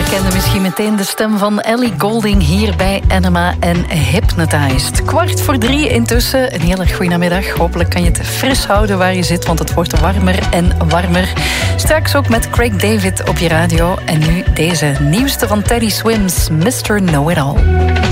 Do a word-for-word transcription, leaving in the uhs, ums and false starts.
herkende misschien meteen de stem van Ellie Goulding hier bij Enema en Hypnotized. Kwart voor drie intussen. Een hele goede namiddag. Hopelijk kan je het fris houden waar je zit, want het wordt warmer en warmer. Straks ook met Craig David op je radio. En nu deze nieuwste van Teddy Swims, mister Know-It-All.